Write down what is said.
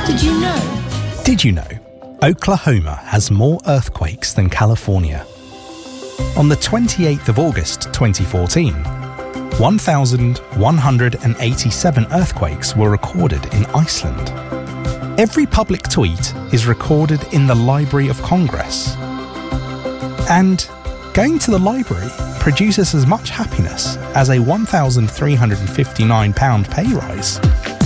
Did you know? Did you know Oklahoma has more earthquakes than California? On the 28th of August 2014, 1,187 earthquakes were recorded in Iceland. Every public tweet is recorded in the Library of Congress. And going to the library produces as much happiness as a £1,359 pay rise.